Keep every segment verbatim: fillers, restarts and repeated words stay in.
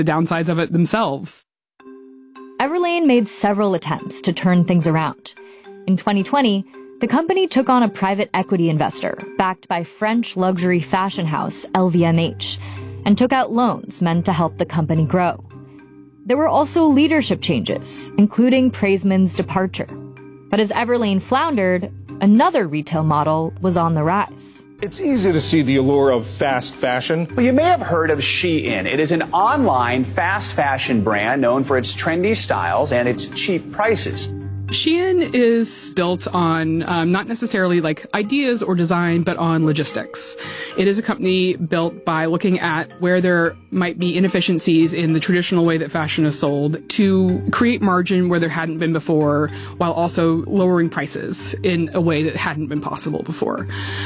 the downsides of it themselves. Everlane made several attempts to turn things around. In twenty twenty, the company took on a private equity investor backed by French luxury fashion house L V M H and took out loans meant to help the company grow. There were also leadership changes, including Praisman's departure. But as Everlane floundered, another retail model was on the rise. It's easy to see the allure of fast fashion. Well, you may have heard of Shein. It is an online fast fashion brand known for its trendy styles and its cheap prices. Shein is built on um, not necessarily like ideas or design, but on logistics. It is a company built by looking at where there might be inefficiencies in the traditional way that fashion is sold to create margin where there hadn't been before, while also lowering prices in a way that hadn't been possible before.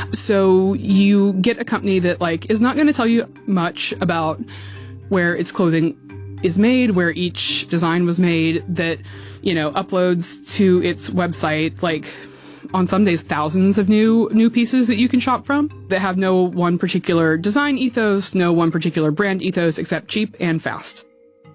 So you get a company that like is not going to tell you much about where its clothing is made, where each design was made, that, you know, uploads to its website, like, on some days, thousands of new new pieces that you can shop from that have no one particular design ethos, no one particular brand ethos, except cheap and fast.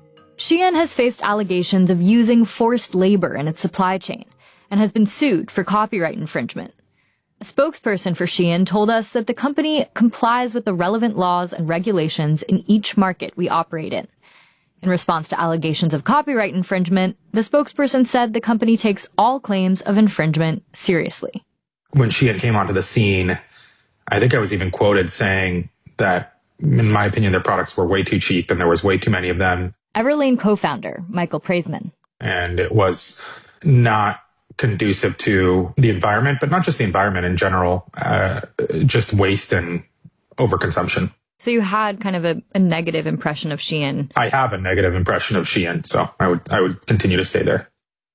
Shein has faced allegations of using forced labor in its supply chain and has been sued for copyright infringement. A spokesperson for Shein told us that the company complies with the relevant laws and regulations in each market we operate in. In response to allegations of copyright infringement, the spokesperson said the company takes all claims of infringement seriously. When Shein came onto the scene, I think I was even quoted saying that, in my opinion, their products were way too cheap and there was way too many of them. Everlane co-founder Michael Praisman. And it was not conducive to the environment, but not just the environment in general, uh, just waste and overconsumption. So you had kind of a, a negative impression of Shein. I have a negative impression of Shein, so I would I would continue to stay there.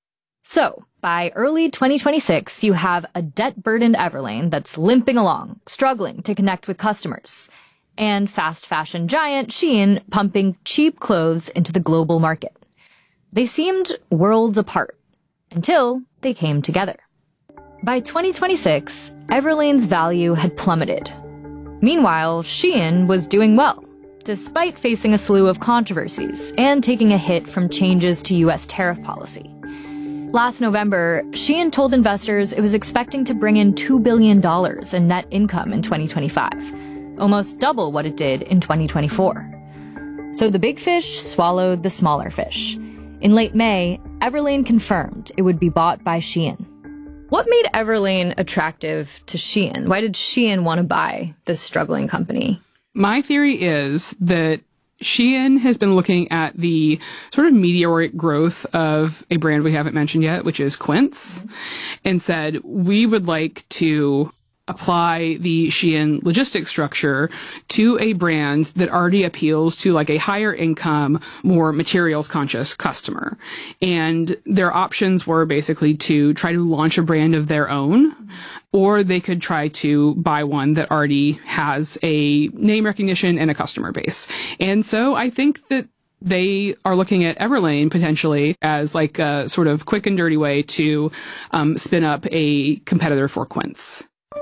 So by early twenty twenty-six, you have a debt-burdened Everlane that's limping along, struggling to connect with customers, and fast fashion giant Shein pumping cheap clothes into the global market. They seemed worlds apart until they came together. By twenty twenty-six, Everlane's value had plummeted. Meanwhile, Shein was doing well, despite facing a slew of controversies and taking a hit from changes to U S tariff policy. Last November, Shein told investors it was expecting to bring in two billion dollars in net income in twenty twenty-five, almost double what it did in twenty twenty-four. So the big fish swallowed the smaller fish. In late May, Everlane confirmed it would be bought by Shein. What made Everlane attractive to Shein? Why did Shein want to buy this struggling company? My theory is that Shein has been looking at the sort of meteoric growth of a brand we haven't mentioned yet, which is Quince, and said, we would like to apply the Shein logistics structure to a brand that already appeals to like a higher income, more materials conscious customer. And their options were basically to try to launch a brand of their own, or they could try to buy one that already has a name recognition and a customer base. And so I think that they are looking at Everlane potentially as like a sort of quick and dirty way to um, spin up a competitor for Quince.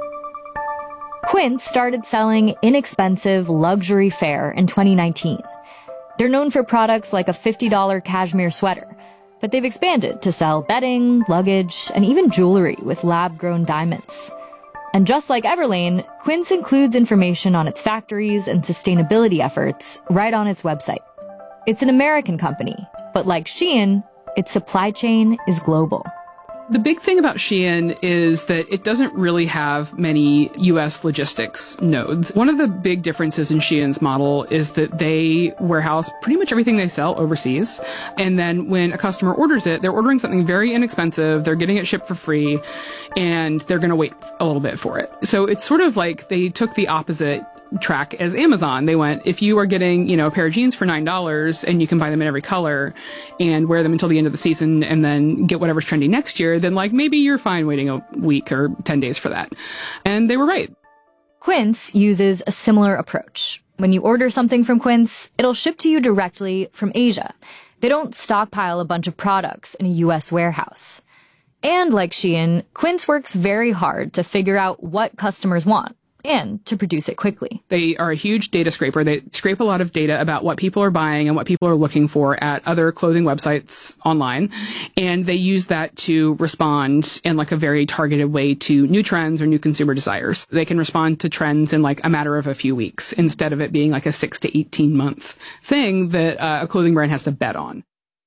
Quince started selling inexpensive luxury fare in twenty nineteen. They're known for products like a fifty dollars cashmere sweater, but they've expanded to sell bedding, luggage, and even jewelry with lab-grown diamonds. And just like Everlane, Quince includes information on its factories and sustainability efforts right on its website. It's an American company, but like Shein, its supply chain is global. The big thing about Shein is that it doesn't really have many U S logistics nodes. One of the big differences in Shein's model is that they warehouse pretty much everything they sell overseas. And then when a customer orders it, they're ordering something very inexpensive, they're getting it shipped for free, and they're going to wait a little bit for it. So it's sort of like they took the opposite track as Amazon. They went, if you are getting, you know, a pair of jeans for nine dollars and you can buy them in every color and wear them until the end of the season and then get whatever's trendy next year, then like maybe you're fine waiting a week or ten days for that. And they were right. Quince uses a similar approach. When you order something from Quince, it'll ship to you directly from Asia. They don't stockpile a bunch of products in a U S warehouse. And like Shein, Quince works very hard to figure out what customers want and to produce it quickly. They are a huge data scraper. They scrape a lot of data about what people are buying and what people are looking for at other clothing websites online. And they use that to respond in like a very targeted way to new trends or new consumer desires. They can respond to trends in like a matter of a few weeks instead of it being like a six to eighteen month thing that uh, a clothing brand has to bet on.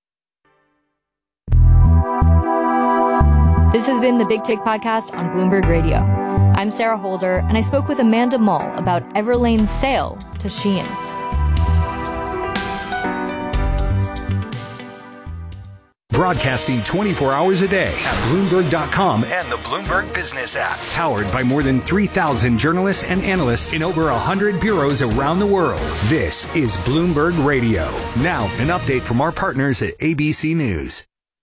This has been the Big Take Podcast on Bloomberg Radio. I'm Sarah Holder, and I spoke with Amanda Mull about Everlane's sale to Shein. Broadcasting twenty-four hours a day at Bloomberg dot com and the Bloomberg Business app. Powered by more than three thousand journalists and analysts in over one hundred bureaus around the world. This is Bloomberg Radio. Now, an update from our partners at A B C News.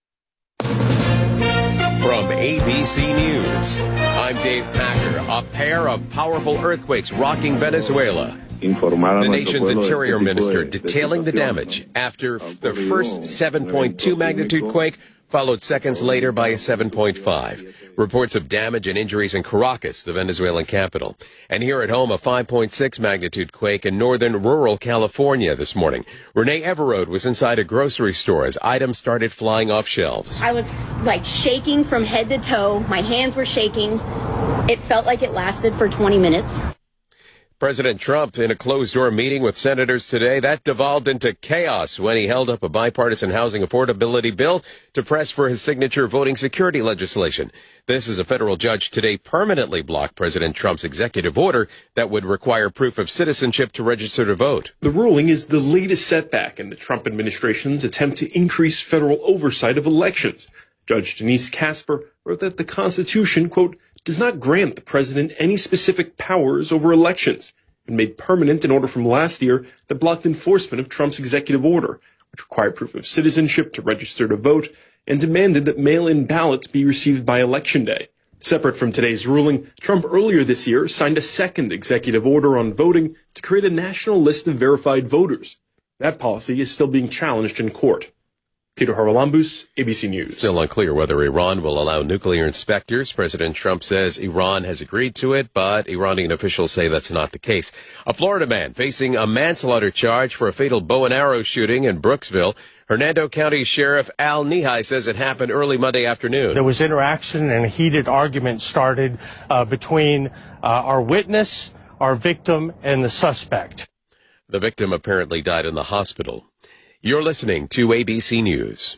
From A B C News, I'm Dave Packer. A pair of powerful earthquakes rocking Venezuela. The nation's interior minister detailing the damage after the first seven point two magnitude quake, followed seconds later by a seven point five. Reports of damage and injuries in Caracas, the Venezuelan capital. And here at home, a five point six magnitude quake in northern rural California this morning. Renee Everode was inside a grocery store as items started flying off shelves. I was like shaking from head to toe. My hands were shaking. It felt like it lasted for twenty minutes. President Trump in a closed-door meeting with senators today, that devolved into chaos when he held up a bipartisan housing affordability bill to press for his signature voting security legislation. This is a federal judge today permanently blocked President Trump's executive order that would require proof of citizenship to register to vote. The ruling is the latest setback in the Trump administration's attempt to increase federal oversight of elections. Judge Denise Casper wrote that the Constitution, quote, does not grant the president any specific powers over elections, and made permanent an order from last year that blocked enforcement of Trump's executive order, which required proof of citizenship to register to vote and demanded that mail-in ballots be received by Election Day. Separate from today's ruling, Trump earlier this year signed a second executive order on voting to create a national list of verified voters. That policy is still being challenged in court. Peter Haralambous, A B C News. Still unclear whether Iran will allow nuclear inspectors. President Trump says Iran has agreed to it, but Iranian officials say that's not the case. A Florida man facing a manslaughter charge for a fatal bow and arrow shooting in Brooksville. Hernando County Sheriff Al Nihai says it happened early Monday afternoon. There was interaction and a heated argument started uh, between uh, our witness, our victim, and the suspect. The victim apparently died in the hospital. You're listening to A B C News.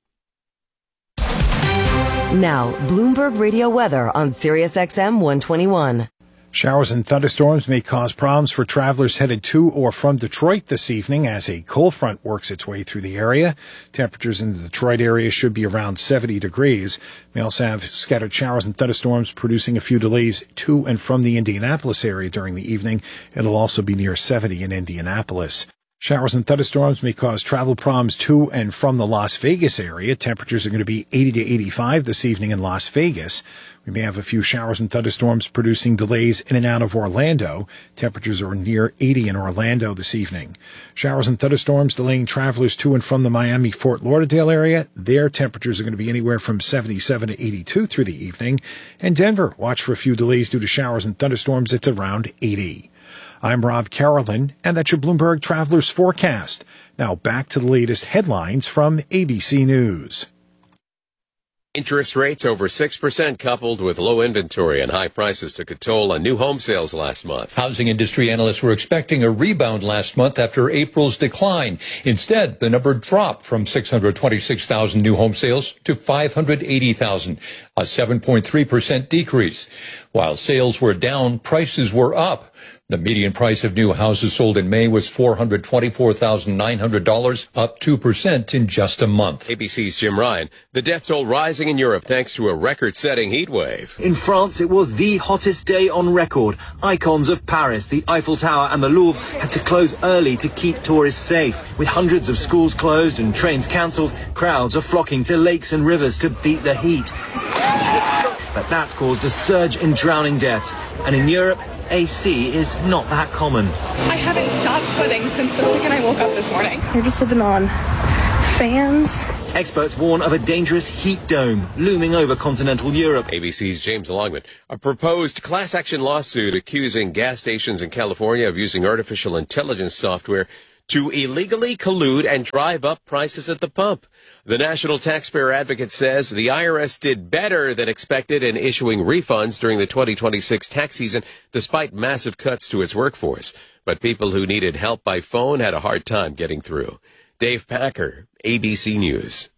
Now, Bloomberg Radio weather on Sirius X M one twenty-one. Showers and thunderstorms may cause problems for travelers headed to or from Detroit this evening as a cold front works its way through the area. Temperatures in the Detroit area should be around seventy degrees. We also have scattered showers and thunderstorms producing a few delays to and from the Indianapolis area during the evening. It'll also be near seventy in Indianapolis. Showers and thunderstorms may cause travel problems to and from the Las Vegas area. Temperatures are going to be eighty to eighty-five this evening in Las Vegas. We may have a few showers and thunderstorms producing delays in and out of Orlando. Temperatures are near eighty in Orlando this evening. Showers and thunderstorms delaying travelers to and from the Miami-Fort Lauderdale area. Their temperatures are going to be anywhere from seventy-seven to eighty-two through the evening. And Denver, watch for a few delays due to showers and thunderstorms. It's around eighty. I'm Rob Carolyn, and that's your Bloomberg Travelers Forecast. Now back to the latest headlines from A B C News. Interest rates over six percent coupled with low inventory and high prices took a toll on new home sales last month. Housing industry analysts were expecting a rebound last month after April's decline. Instead, the number dropped from six hundred twenty-six thousand new home sales to five hundred eighty thousand, a seven point three percent decrease. While sales were down, prices were up. The median price of new houses sold in May was four hundred twenty-four thousand nine hundred dollars, up two percent in just a month. A B C's Jim Ryan. The death toll rising in Europe thanks to a record-setting heat wave. In France, it was the hottest day on record. Icons of Paris, the Eiffel Tower and the Louvre had to close early to keep tourists safe. With hundreds of schools closed and trains cancelled, crowds are flocking to lakes and rivers to beat the heat. But that's caused a surge in drowning deaths. And in Europe, A C is not that common. I haven't stopped sweating since the second I woke up this morning. You're just living on fans. Experts warn of a dangerous heat dome looming over continental Europe. A B C's James Longman. A proposed class action lawsuit accusing gas stations in California of using artificial intelligence software to illegally collude and drive up prices at the pump. The National Taxpayer Advocate says the I R S did better than expected in issuing refunds during the twenty twenty-six tax season, despite massive cuts to its workforce. But people who needed help by phone had a hard time getting through. Dave Packer, A B C News.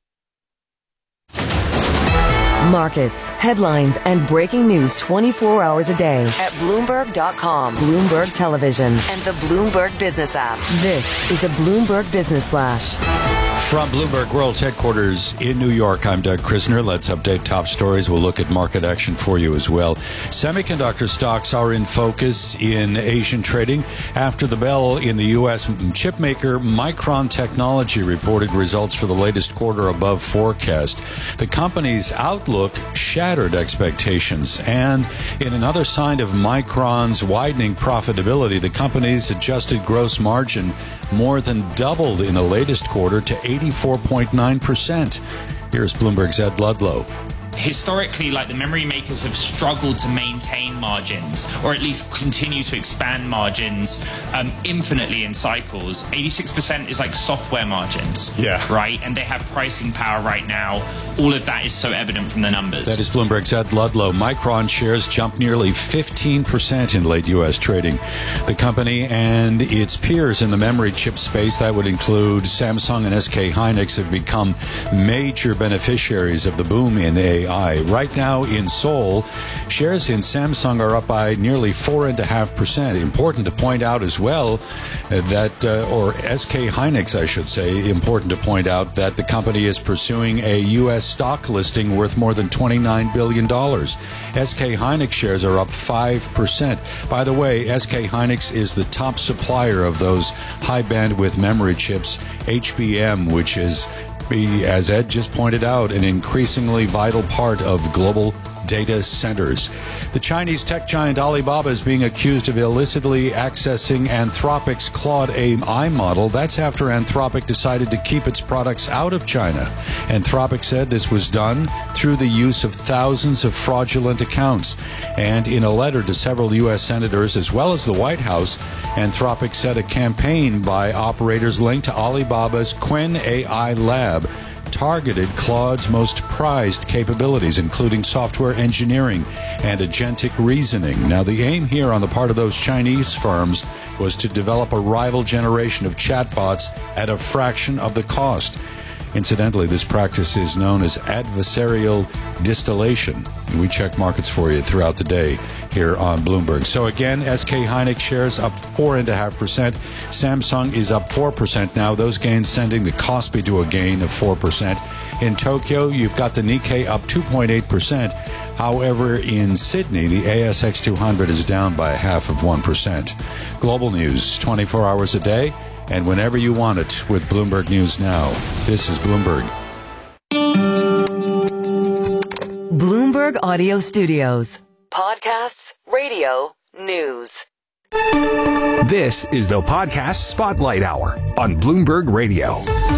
Markets, headlines, and breaking news twenty-four hours a day at Bloomberg dot com, Bloomberg Television, and the Bloomberg Business app. This is a Bloomberg Business Flash. From Bloomberg World's headquarters in New York, I'm Doug Krisner. Let's update top stories. We'll look at market action for you as well. Semiconductor stocks are in focus in Asian trading after the bell in the U S. Chipmaker Micron Technology reported results for the latest quarter above forecast. The company's outlook shattered expectations. And in another sign of Micron's widening profitability, the company's adjusted gross margin more than doubled in the latest quarter to eighty-four point nine percent. Here's Bloomberg's Ed Ludlow. Historically, like the memory makers have struggled to maintain margins, or at least continue to expand margins um, infinitely in cycles. eighty-six percent is like software margins, yeah, right? And they have pricing power right now. All of that is so evident from the numbers. That is Bloomberg's Ed Ludlow. Micron shares jumped nearly fifteen percent in late U S trading. The company and its peers in the memory chip space, that would include Samsung and S K Hynix, have become major beneficiaries of the boom in A I. Right now in Seoul, shares in Samsung are up by nearly four and a half percent. Important to point out as well that, uh, or S K Hynix, I should say, important to point out that the company is pursuing a U S stock listing worth more than twenty-nine billion dollars. S K Hynix shares are up five percent. By the way, S K Hynix is the top supplier of those high bandwidth memory chips, H B M, which is, as Ed just pointed out, an increasingly vital part of global data centers. The Chinese tech giant Alibaba is being accused of illicitly accessing Anthropic's Claude A I model. That's after Anthropic decided to keep its products out of China. Anthropic said this was done through the use of thousands of fraudulent accounts. And in a letter to several U S senators as well as the White House, Anthropic said a campaign by operators linked to Alibaba's Qwen A I lab targeted Claude's most prized capabilities, including software engineering and agentic reasoning. Now, the aim here on the part of those Chinese firms was to develop a rival generation of chatbots at a fraction of the cost. Incidentally, this practice is known as adversarial distillation. We check markets for you throughout the day here on Bloomberg. So again, S K Hynix shares up four and a half percent. Samsung is up four percent now. Those gains sending the Kospi to a gain of four percent. In Tokyo, you've got the Nikkei up two point eight percent. However, in Sydney, the A S X two hundred is down by a half of one percent. Global news, twenty-four hours a day, and whenever you want it with Bloomberg News Now. This is Bloomberg. Bloomberg Audio Studios. Podcasts, radio, news. This is the Podcast Spotlight Hour on Bloomberg Radio.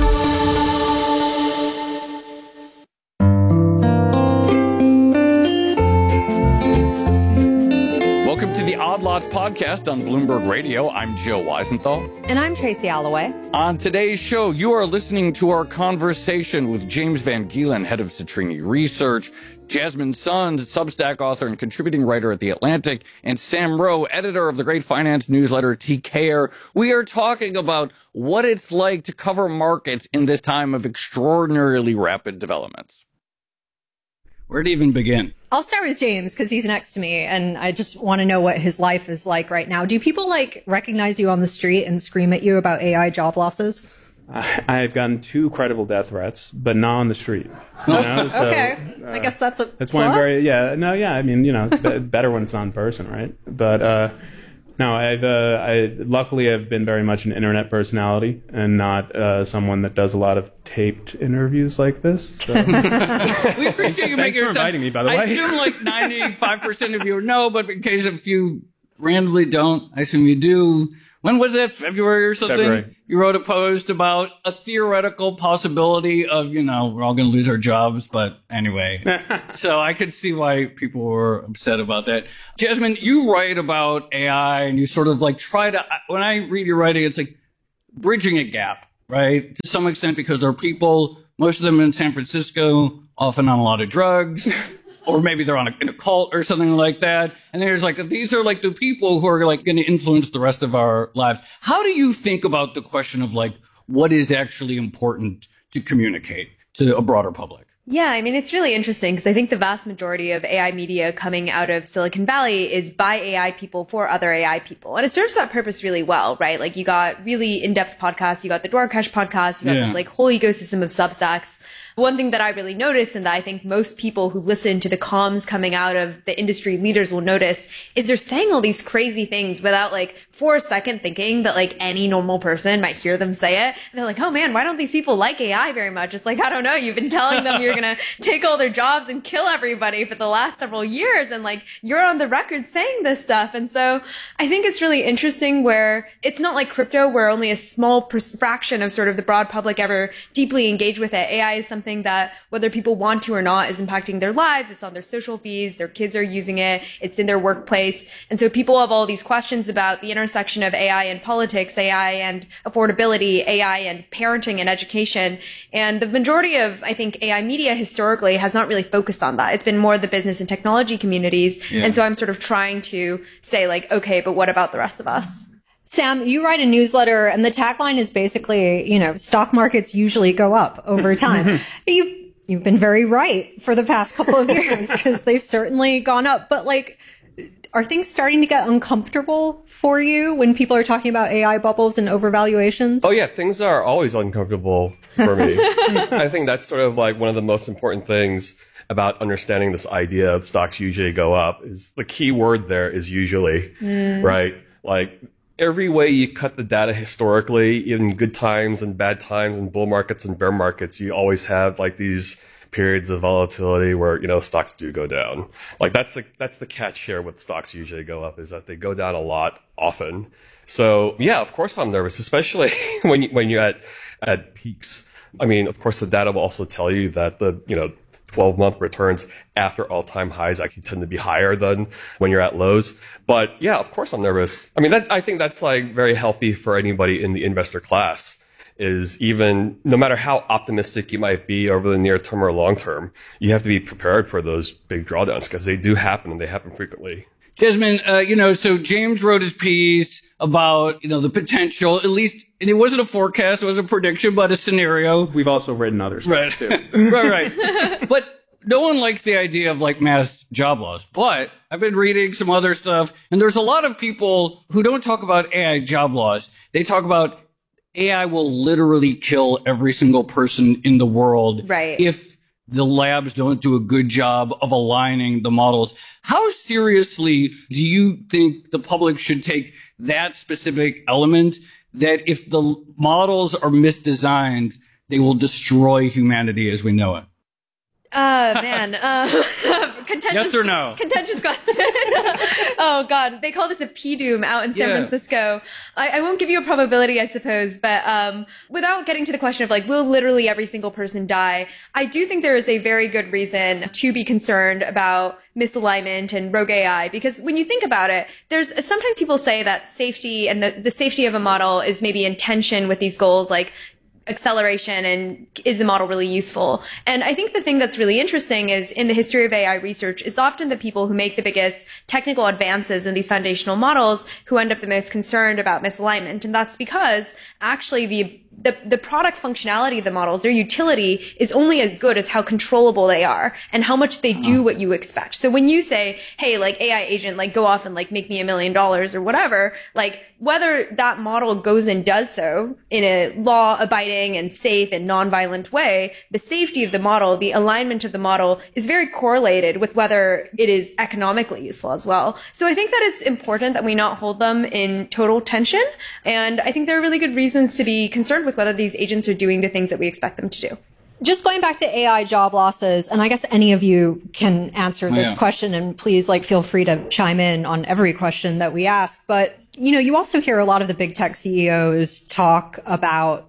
Welcome to the Odd Lots podcast on Bloomberg Radio. I'm Joe Weisenthal. And I'm Tracy Alloway. On today's show, you are listening to our conversation with James Van Gielen, head of Citrini Research, Jasmine Sons, Substack author and contributing writer at The Atlantic, and Sam Rowe, editor of the great finance newsletter T K R. We are talking about what it's like to cover markets in this time of extraordinarily rapid developments. Where to even begin? I'll start with James because he's next to me, and I just want to know what his life is like right now. Do people like recognize you on the street and scream at you about A I job losses? I've gotten two credible death threats, but not on the street. You know? So, okay, uh, I guess that's a That's plus? why I'm very, yeah, no, yeah, I mean, you know, it's, be- it's better when it's not in person, right? But, uh, no, I've, uh, I luckily have been very much an internet personality and not uh, someone that does a lot of taped interviews like this. So. We appreciate you Thanks making for inviting me, by the way. I assume like ninety-five percent of you know, but in case a few randomly don't, I assume you do. when was that, February or something? February. You wrote a post about a theoretical possibility of, you know, we're all going to lose our jobs. But anyway, so I could see why people were upset about that. Jasmine, you write about A I and you sort of like try to, when I read your writing, it's like bridging a gap, right? To some extent, because there are people, most of them in San Francisco, often on a lot of drugs. Or maybe they're on a, in a cult or something like that. And there's like, these are like the people who are like going to influence the rest of our lives. How do you think about the question of like, what is actually important to communicate to a broader public? Yeah, I mean, it's really interesting because I think the vast majority of A I media coming out of Silicon Valley is by A I people for other A I people. And it serves that purpose really well, right? Like you got really in-depth podcasts, you got the Dwarkesh podcast, you got Yeah. this like whole ecosystem of Substacks. One thing that I really noticed and that I think most people who listen to the comms coming out of the industry leaders will notice is they're saying all these crazy things without like for a second thinking that like any normal person might hear them say it. And they're like, oh man, why don't these people like A I very much? It's like, I don't know. You've been telling them you're going to take all their jobs and kill everybody for the last several years. And like, you're on the record saying this stuff. And so I think it's really interesting where it's not like crypto where only a small pers- fraction of sort of the broad public ever deeply engage with it. A I is something that whether people want to or not is impacting their lives. It's on their social feeds. Their kids are using it. It's in their workplace. And so people have all these questions about the intersection of A I and politics, A I and affordability, A I and parenting and education. And the majority of, I think, A I media historically has not really focused on that. It's been more the business and technology communities. Yeah. And so I'm sort of trying to say like, okay, but what about the rest of us? Sam, you write a newsletter and the tagline is basically, you know, stock markets usually go up over time. You've, you've been very right for the past couple of years because they've certainly gone up. But like, are things starting to get uncomfortable for you when people are talking about A I bubbles and overvaluations? Oh yeah, things are always uncomfortable for me. I think that's sort of like one of the most important things about understanding this idea of stocks usually go up is the key word there is usually, Mm. right? Like, every way you cut the data historically, in good times and bad times and bull markets and bear markets, you always have like these periods of volatility where, you know, stocks do go down. Like that's the, that's the catch here with stocks usually go up is that they go down a lot often. So yeah, of course I'm nervous, especially when you, when you're at, at peaks. I mean, of course the data will also tell you that the, you know, twelve month returns after all-time highs actually tend to be higher than when you're at lows. But yeah, of course I'm nervous. I mean, that, I think that's like very healthy for anybody in the investor class is even, no matter how optimistic you might be over the near term or long term, you have to be prepared for those big drawdowns because they do happen and they happen frequently. Jasmine, uh, you know, so James wrote his piece about, you know, the potential, at least, and it wasn't a forecast, it was a prediction, but a scenario. We've also written other stuff right. too. right, right. But no one likes the idea of like mass job loss. But I've been reading some other stuff, and there's a lot of people who don't talk about A I job loss. They talk about A I will literally kill every single person in the world. Right. If the labs don't do a good job of aligning the models. How seriously do you think the public should take that specific element that if the models are misdesigned, they will destroy humanity as we know it? Uh, man, uh, contentious. Yes or no? Contentious question. Oh God, they call this a P doom out in San Yeah. Francisco. I, I won't give you a probability, I suppose, but, um, without getting to the question of like, will literally every single person die? I do think there is a very good reason to be concerned about misalignment and rogue A I, because when you think about it, there's sometimes people say that safety and the, the safety of a model is maybe in tension with these goals, like acceleration and is the model really useful? And I think the thing that's really interesting is in the history of A I research, it's often the people who make the biggest technical advances in these foundational models who end up the most concerned about misalignment. And that's because actually the The, the product functionality of the models, their utility is only as good as how controllable they are and how much they do what you expect. So when you say, hey, like A I agent, like go off and like make me a million dollars or whatever, like whether that model goes and does so in a law abiding and safe and nonviolent way, the safety of the model, the alignment of the model is very correlated with whether it is economically useful as well. So I think that it's important that we not hold them in total tension. And I think there are really good reasons to be concerned with whether these agents are doing the things that we expect them to do. Just going back to A I job losses, and I guess any of you can answer this Yeah. question, and please like feel free to chime in on every question that we ask. But you know, you also hear a lot of the big tech C E Os talk about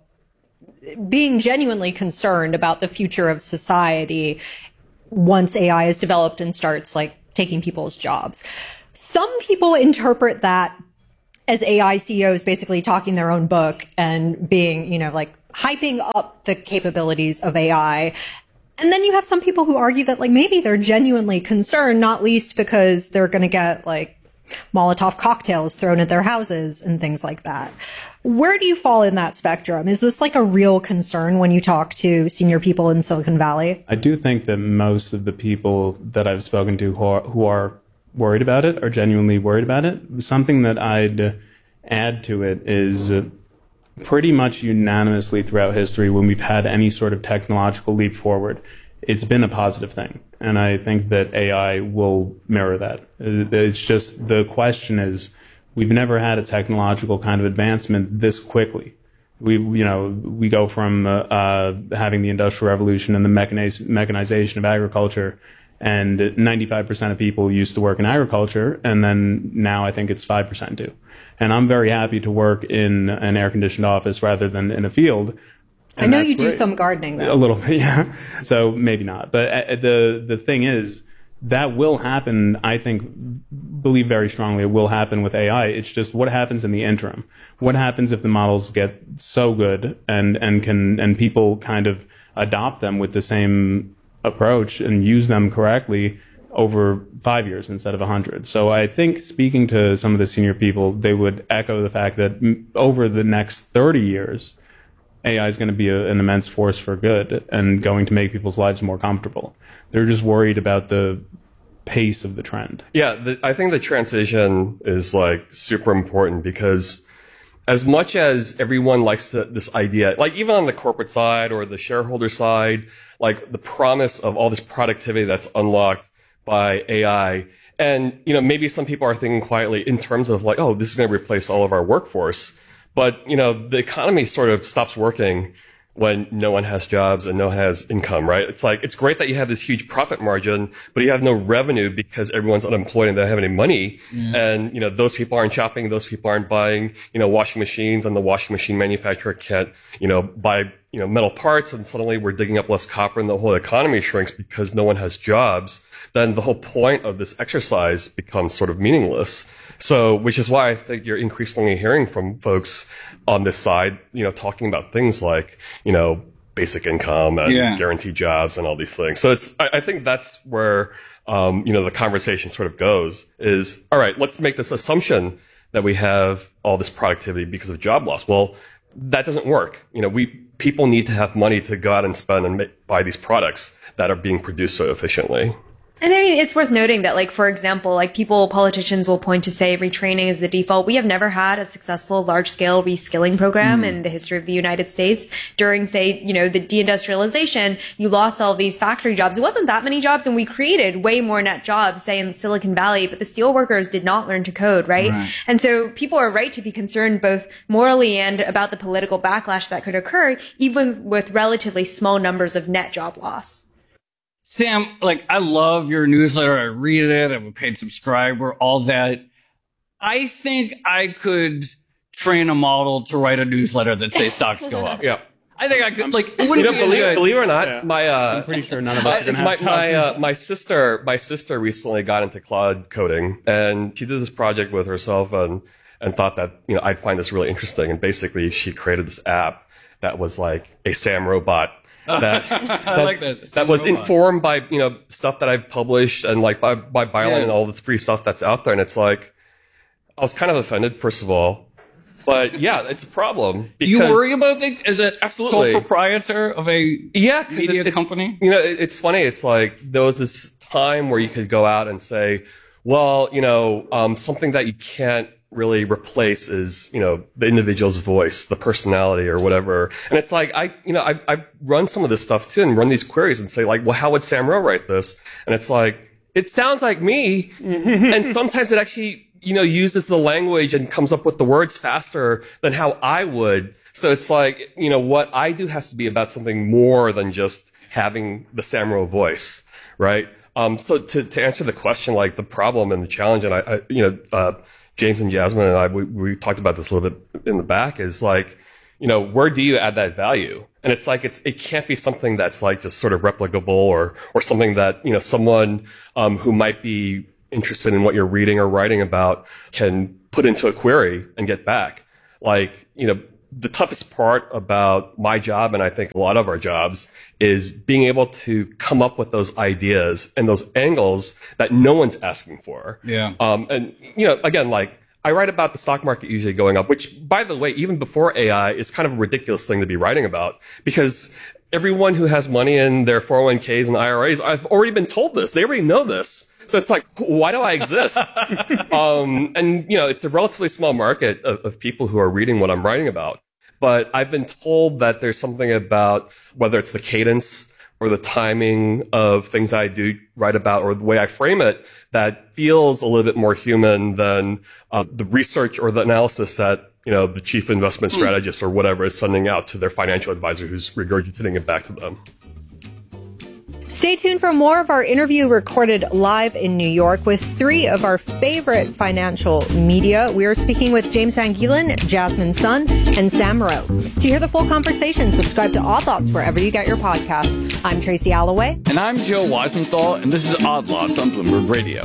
being genuinely concerned about the future of society once A I is developed and starts like taking people's jobs. Some people interpret that as A I C E Os basically talking their own book and being, you know, like hyping up the capabilities of A I. And then you have some people who argue that like maybe they're genuinely concerned, not least because they're going to get like Molotov cocktails thrown at their houses and things like that. Where do you fall in that spectrum? Is this like a real concern when you talk to senior people in Silicon Valley? I do think that most of the people that I've spoken to who are, who are worried about it are genuinely worried about it. Something that I'd add to it is pretty much unanimously throughout history when we've had any sort of technological leap forward, it's been a positive thing. And I think that A I will mirror that. It's just the question is, we've never had a technological kind of advancement this quickly. We, you know, we go from uh, uh, having the Industrial Revolution and the mechaniz- mechanization of agriculture, and ninety-five percent of people used to work in agriculture, and then now I think it's five percent do. And I'm very happy to work in an air-conditioned office rather than in a field. I know you do some gardening, though. A little bit, yeah. So maybe not. But uh, the the thing is, that will happen, I think, believe very strongly it will happen with A I. It's just what happens in the interim. What happens if the models get so good and, and can and people kind of adopt them with the same approach and use them correctly over five years instead of a hundred. So I think speaking to some of the senior people, they would echo the fact that m- over the next thirty years, A I is going to be a, an immense force for good and going to make people's lives more comfortable. They're just worried about the pace of the trend. Yeah, the, I think the transition is like super important because as much as everyone likes the, this idea, like even on the corporate side or the shareholder side, like the promise of all this productivity that's unlocked by A I. And, you know, maybe some people are thinking quietly in terms of like, oh, this is going to replace all of our workforce. But, you know, the economy sort of stops working when no one has jobs and no one has income, right? It's like, it's great that you have this huge profit margin, but you have no revenue because everyone's unemployed and they don't have any money. Mm. And, you know, those people aren't shopping, those people aren't buying, you know, washing machines, and the washing machine manufacturer can't, you know, buy, you know, metal parts, and suddenly we're digging up less copper and the whole economy shrinks because no one has jobs. Then the whole point of this exercise becomes sort of meaningless. So, which is why I think you're increasingly hearing from folks on this side, you know, talking about things like, you know, basic income and yeah. guaranteed jobs and all these things. So it's, I, I think that's where, um, you know, the conversation sort of goes is, all right, let's make this assumption that we have all this productivity because of job loss. Well, that doesn't work. You know, we, people need to have money to go out and spend and make, buy these products that are being produced so efficiently. And I mean, it's worth noting that, like, for example, like people, politicians will point to say retraining is the default. We have never had a successful large-scale reskilling program mm. in the history of the United States. During, say, you know, the deindustrialization, you lost all these factory jobs. It wasn't that many jobs, and we created way more net jobs, say, in Silicon Valley, but the steel workers did not learn to code, right? right? And so people are right to be concerned both morally and about the political backlash that could occur, even with relatively small numbers of net job loss. Sam, like, I love your newsletter. I read it. I'm a paid subscriber, all that. I think I could train a model to write a newsletter that say stocks go up. Yeah. I think I could, like, it wouldn't you know, be believe, good. believe it or not, yeah. my, uh, I'm pretty sure none of us are going to have my, my, uh, my sister, my sister recently got into cloud coding, and she did this project with herself and, and thought that, you know, I'd find this really interesting. And basically she created this app that was like a Sam robot. That, that, I like that. that was robot. Informed by, you know, stuff that I've published and like by, by Byline yeah. and all this free stuff that's out there. And it's like, I was kind of offended, first of all. But yeah, it's a problem. Do you worry about it as a absolutely. sole proprietor of a yeah, media it, it, company? You know, it, it's funny. It's like there was this time where you could go out and say, well, you know, um, something that you can't really replace is, you know, the individual's voice, the personality or whatever. And it's like, I, you know, I, I run some of this stuff too and run these queries and say like, well, how would Sam Rowe write this? And it's like, it sounds like me. And sometimes it actually, you know, uses the language and comes up with the words faster than how I would. So it's like, you know, what I do has to be about something more than just having the Sam Rowe voice, right? Um, so to, to answer the question, like the problem and the challenge, and I, I you know, uh, James and Jasmine and I, we, we talked about this a little bit in the back, is like, you know, where do you add that value? And it's like, it's, it can't be something that's like just sort of replicable or, or something that, you know, someone, um, who might be interested in what you're reading or writing about can put into a query and get back. Like, you know, the toughest part about my job, and I think a lot of our jobs, is being able to come up with those ideas and those angles that no one's asking for. Yeah. Um, and, you know, again, like, I write about the stock market usually going up, which, by the way, even before A I, is kind of a ridiculous thing to be writing about, because everyone who has money in their four oh one k's and I R As, I've already been told this. They already know this. So it's like, why do I exist? um, and, you know, it's a relatively small market of, of people who are reading what I'm writing about. But I've been told that there's something about whether it's the cadence or the timing of things I do write about or the way I frame it that feels a little bit more human than uh, the research or the analysis that, you know, the chief investment strategist or whatever is sending out to their financial advisor who's regurgitating it back to them. Stay tuned for more of our interview recorded live in New York with three of our favorite financial media. We are speaking with James Van Gielen, Jasmine Sun, and Sam Rowe. To hear the full conversation, subscribe to Odd Lots wherever you get your podcasts. I'm Tracy Alloway. And I'm Joe Weisenthal, and this is Odd Lots on Bloomberg Radio.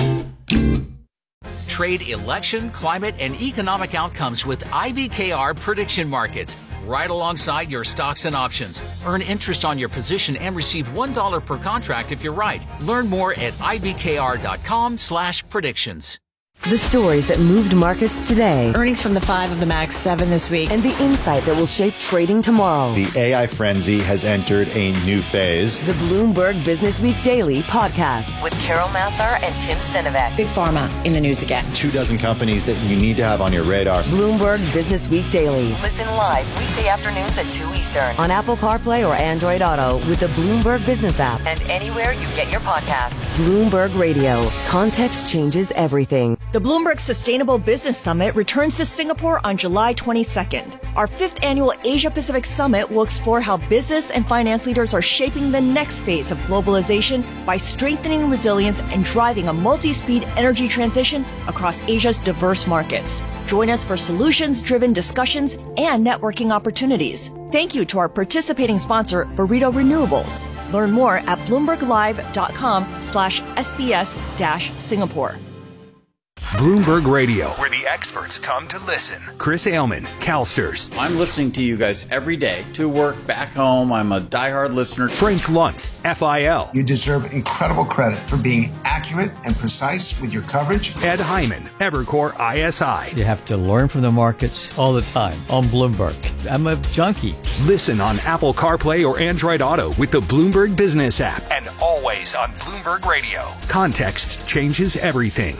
Trade election, climate, and economic outcomes with I B K R Prediction Markets. Right alongside your stocks and options. Earn interest on your position and receive one dollar per contract if you're right. Learn more at ibkr.com slash predictions. The stories that moved markets today. Earnings from the five of the Max seven this week. And the insight that will shape trading tomorrow. The A I frenzy has entered a new phase. The Bloomberg Business Week Daily podcast with Carol Massar and Tim Stenovec. Big Pharma in the news again. Two dozen companies that you need to have on your radar. Bloomberg Business Week Daily. Listen live weekday afternoons at two Eastern on Apple CarPlay or Android Auto with the Bloomberg Business app and anywhere you get your podcasts. Bloomberg Radio. Context changes everything. The Bloomberg Sustainable Business Summit returns to Singapore on July twenty-second. Our fifth annual Asia-Pacific Summit will explore how business and finance leaders are shaping the next phase of globalization by strengthening resilience and driving a multi-speed energy transition across Asia's diverse markets. Join us for solutions-driven discussions and networking opportunities. Thank you to our participating sponsor, Burrito Renewables. Learn more at bloomberglive.com slash SBS dash Singapore. Bloomberg Radio, where the experts come to listen. Chris Ailman, CalSTRS. I'm listening to you guys every day, to work, back home. I'm a diehard listener. Frank Luntz, F I L. You deserve incredible credit for being accurate and precise with your coverage. Ed Hyman, Evercore I S I. You have to learn from the markets all the time on Bloomberg. I'm a junkie. Listen on Apple CarPlay or Android Auto with the Bloomberg Business app. And always on Bloomberg Radio. Context changes everything.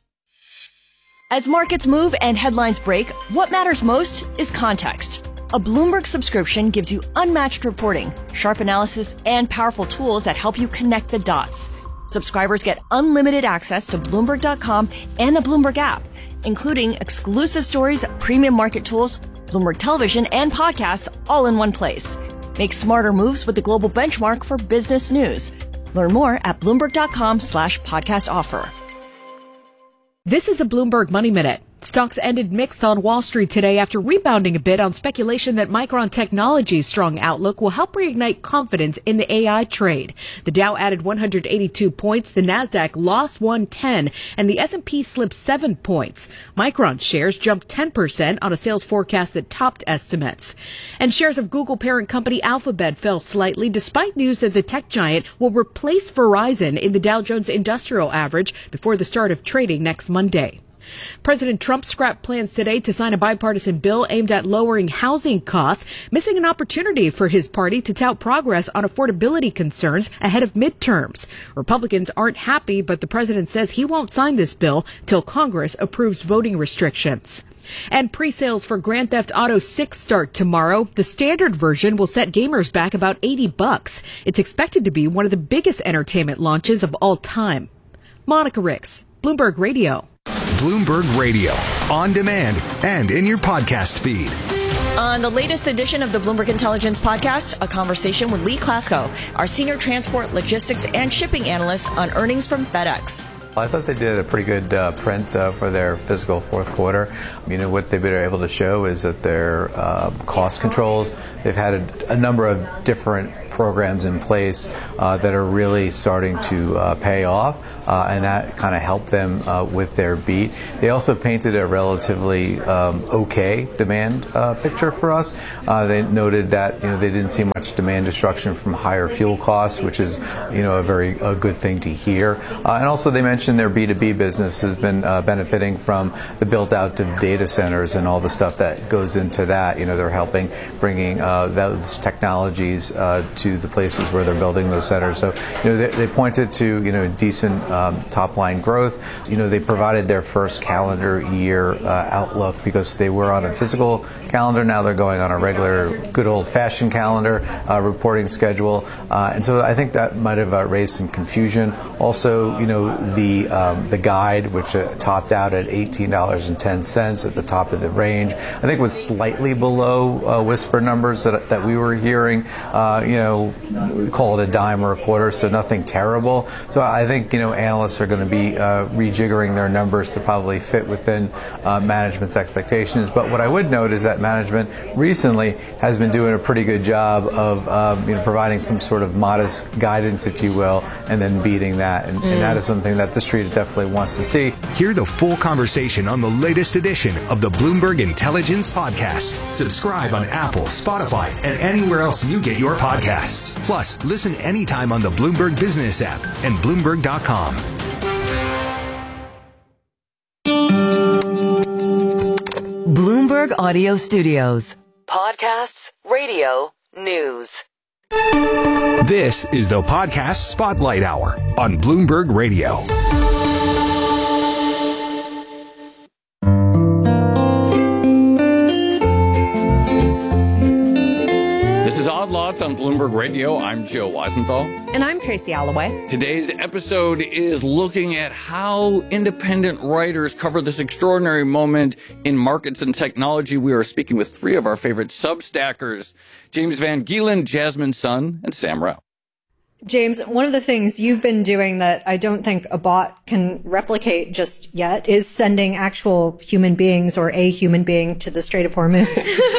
As markets move and headlines break, what matters most is context. A Bloomberg subscription gives you unmatched reporting, sharp analysis, and powerful tools that help you connect the dots. Subscribers get unlimited access to Bloomberg dot com and the Bloomberg app, including exclusive stories, premium market tools, Bloomberg Television, and podcasts all in one place. Make smarter moves with the global benchmark for business news. Learn more at bloomberg dot com slash podcast offer. This is a Bloomberg Money Minute. Stocks ended mixed on Wall Street today after rebounding a bit on speculation that Micron Technology's strong outlook will help reignite confidence in the A I trade. The Dow added one hundred eighty-two points, the Nasdaq lost one hundred ten, and the S and P slipped seven points. Micron shares jumped ten percent on a sales forecast that topped estimates. And shares of Google parent company Alphabet fell slightly despite news that the tech giant will replace Verizon in the Dow Jones Industrial Average before the start of trading next Monday. President Trump scrapped plans today to sign a bipartisan bill aimed at lowering housing costs, missing an opportunity for his party to tout progress on affordability concerns ahead of midterms. Republicans aren't happy, but the president says he won't sign this bill till Congress approves voting restrictions. And pre-sales for Grand Theft Auto six start tomorrow. The standard version will set gamers back about eighty bucks. It's expected to be one of the biggest entertainment launches of all time. Monica Ricks, Bloomberg Radio. Bloomberg Radio, on demand and in your podcast feed. On the latest edition of the Bloomberg Intelligence Podcast, a conversation with Lee Klasko, our senior transport, logistics, and shipping analyst on earnings from FedEx. I thought they did a pretty good uh, print uh, for their fiscal fourth quarter. You know, what they've been able to show is that their uh, cost controls, they've had a, a number of different programs in place uh, that are really starting to uh, pay off, uh, and that kind of helped them uh, with their beat. They also painted a relatively um, okay demand uh, picture for us. Uh, they noted that you know they didn't see much demand destruction from higher fuel costs, which is you know a very a good thing to hear. Uh, and also they mentioned their B two B business has been uh, benefiting from the build out of data centers and all the stuff that goes into that. You know they're helping bringing uh, those technologies uh, to the places where they're building those centers. So, you know, they, they pointed to, you know, decent um, top-line growth. You know, they provided their first calendar year uh, outlook because they were on a physical calendar. Now they're going on a regular, good old-fashioned calendar uh, reporting schedule. Uh, and so I think that might have uh, raised some confusion. Also, you know, the um, the guide, which uh, topped out at eighteen dollars and ten cents at the top of the range, I think was slightly below uh, whisper numbers that, that we were hearing. Uh, you know, we call it a dime or a quarter, so nothing terrible. So I think, you know, analysts are going to be uh, rejiggering their numbers to probably fit within uh, management's expectations. But what I would note is that management recently has been doing a pretty good job of um, you know, providing some sort of modest guidance, if you will, and then beating that. And, mm. and that is something that the street definitely wants to see. Hear the full conversation on the latest edition of the Bloomberg Intelligence Podcast. Subscribe on Apple, Spotify, and anywhere else you get your podcasts. Plus, listen anytime on the Bloomberg Business app and Bloomberg dot com. Bloomberg Audio Studios. Podcasts, radio, news. This is the Podcast Spotlight Hour on Bloomberg Radio. This is Odd Lots on Bloomberg Radio. I'm Joe Weisenthal. And I'm Tracy Alloway. Today's episode is looking at how independent writers cover this extraordinary moment in markets and technology. We are speaking with three of our favorite Substackers, James Van Gielen, Jasmine Sun, and Sam Rao. James, one of the things you've been doing that I don't think a bot can replicate just yet is sending actual human beings or a human being to the Strait of Hormuz.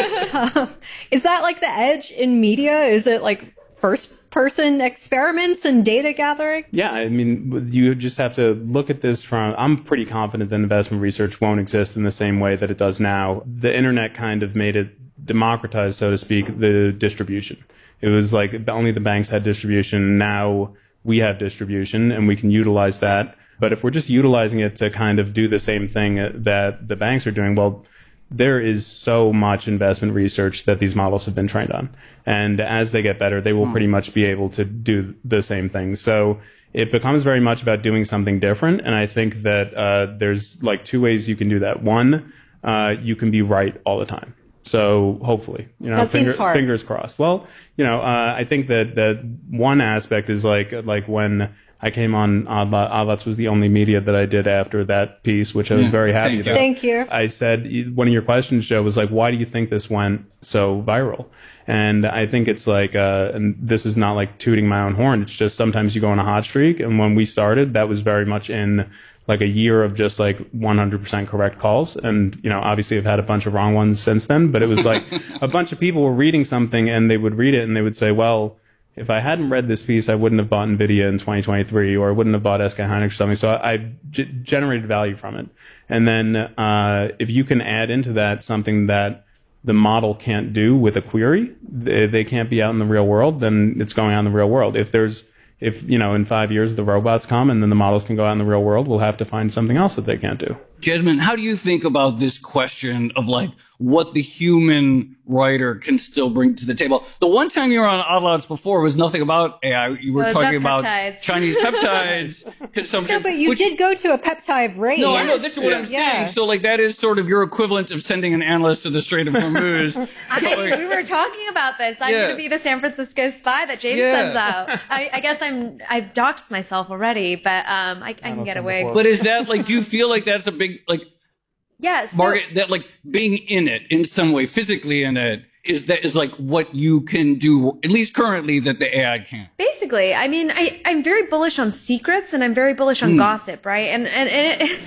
um, is that like the edge in media? Is it like first person experiments and data gathering? Yeah, I mean, you just have to look at this from, I'm pretty confident that investment research won't exist in the same way that it does now. The internet kind of made it democratized, so to speak, the distribution. It was like only the banks had distribution. Now we have distribution and we can utilize that. But if we're just utilizing it to kind of do the same thing that the banks are doing, well, there is so much investment research that these models have been trained on. And as they get better, they will pretty much be able to do the same thing. So it becomes very much about doing something different. And I think that uh, there's like two ways you can do that. One, uh, you can be right all the time. So hopefully, you know, that finger, seems hard. fingers crossed. Well, you know, uh, I think that, that one aspect is like, like when I came on Odd Lot, Odd Lots was the only media that I did after that piece, which I was Yeah. very happy Thank you. about. Thank you. I said, one of your questions, Joe, was like, why do you think this went so viral? And I think it's like, uh, and this is not like tooting my own horn. It's just sometimes you go on a hot streak. And when we started, that was very much in like a year of just like one hundred percent correct calls. And, you know, obviously I've had a bunch of wrong ones since then, but it was like a bunch of people were reading something and they would read it and they would say, well, if I hadn't read this piece, I wouldn't have bought NVIDIA in twenty twenty-three, or I wouldn't have bought S K Hynix or something. So I, I g- generated value from it. And then, uh, if you can add into that something that the model can't do with a query, they, they can't be out in the real world, then it's going out in the real world. If there's, if, you know, in five years the robots come and then the models can go out in the real world, we'll have to find something else that they can't do. Jasmine, how do you think about this question of like what the human writer can still bring to the table? The one time you were on Odd Lots before was nothing about A I. You were Oh, talking the about peptides. Chinese peptides consumption. No, but you which- did go to a peptide raid. No, I know. This is what I'm Yeah. saying. So, like, that is sort of your equivalent of sending an analyst to the Strait of Hormuz. I mean, we were talking about this. I'm Yeah. going to be the San Francisco spy that James Yeah. sends out. I, I guess I'm I've doxed myself already, but um, I, I can get away. But is that like? Do you feel like that's a big like Yes. market that like being in it in some way, physically in it? is that is like what you can do, at least currently, that the A I can't. Basically, I mean, I, I'm very bullish on secrets and I'm very bullish on mm. gossip, right? And, and, and it,